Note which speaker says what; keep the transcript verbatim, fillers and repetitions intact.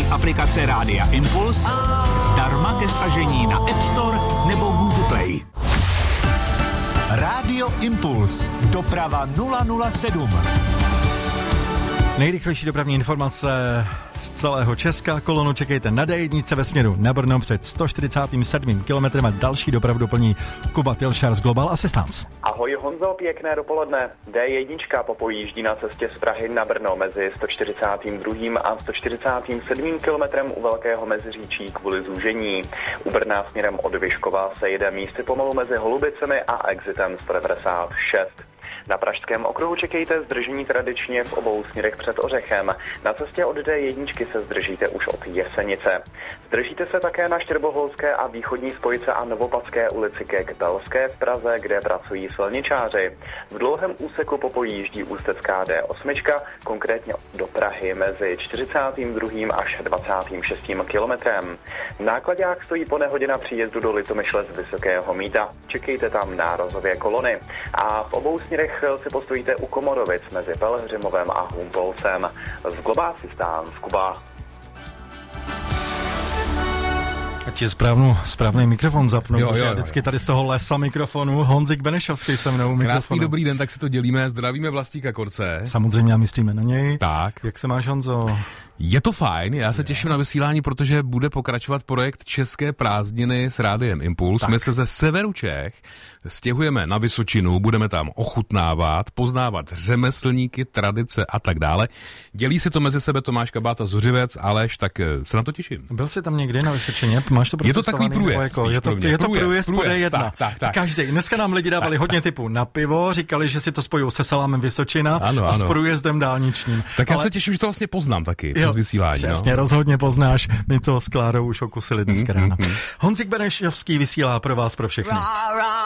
Speaker 1: aplikace Rádia Impuls zdarma ke stažení na App Store nebo Google Play. Rádio Impuls. Doprava nula nula sedm.
Speaker 2: Nejrychlejší dopravní informace z celého Česka. Kolonu čekejte na dé jedna ve směru na Brno před sto čtyřicátým sedmým kilometrem a další dopravu doplní Kuba Tilšar z Global Assistance.
Speaker 3: Ahoj Honzo, pěkné dopoledne. dé jedna popojíždí na cestě z Prahy na Brno mezi sto čtyřicátým druhým a sto čtyřicátým sedmým kilometrem u Velkého Meziříčí kvůli zúžení. U Brna směrem od Vyškova se jede místy pomalu mezi Holubicemi a exitem sto devadesát šest. Na Pražském okruhu čekejte zdržení tradičně v obou směrech před Ořechem. Na cestě od dé jedna se zdržíte už od Jesenice. Zdržíte se také na Štěrboholské a východní spojce a Novopadské ulici ke Kbelské v Praze, kde pracují silničáři. V dlouhém úseku popojíždí ústecká dé osm, konkrétně do Prahy mezi čtyřicátým druhým až dvacátým šestým kilometrem. Nákladák stojí po nehodě na příjezdu do Litomyšle z Vysokého Mýta. Čekejte tam nárazově kolony. A v obou směrech si postojíte u Komorovic mezi Pelhřimovem a Humpolcem. Z Global Assistance Kuba.
Speaker 2: Ať je správnou, správný mikrofon zapnu,
Speaker 4: jo,
Speaker 2: protože
Speaker 4: jo, jo.
Speaker 2: vždycky tady z toho lesa mikrofonu Honzik Benešovský se mnou mikrofonu.
Speaker 4: Krásný dobrý den, tak si to dělíme, zdravíme Vlastíka Korce.
Speaker 2: Samozřejmě a myslíme na něj.
Speaker 4: Tak.
Speaker 2: Jak se máš, Honzo?
Speaker 4: Je to fajn, já se těším na vysílání, protože bude pokračovat projekt České prázdniny s Rádiem Impuls. Tak. My se ze severu Čech stěhujeme na Vysočinu, budeme tam ochutnávat, poznávat řemeslníky, tradice a tak dále. Dělí si to mezi sebe Tomáš Kabáta Zuřivec, Aleš, tak se na to těším.
Speaker 2: Byl jsi tam někdy na Vysočině? Máš to
Speaker 4: je to takový průjezd.
Speaker 2: Jako, je to, je to průjezd po dé jedna.
Speaker 4: Tak, tak, tak.
Speaker 2: Každý. Dneska nám lidi dávali hodně typů na pivo, říkali, že si to spojují se salámem Vysočina ano, a ano. s průjezdem dálničním.
Speaker 4: Tak
Speaker 2: ale...
Speaker 4: já se těším, že to vlastně poznám taky přes vysílání.
Speaker 2: Přesně,
Speaker 4: no?
Speaker 2: rozhodně poznáš. My to s Klárou už okusili dneska
Speaker 4: mm,
Speaker 2: ráno.
Speaker 4: Mm, mm.
Speaker 2: Honzik Benešovský vysílá pro vás, pro všechny.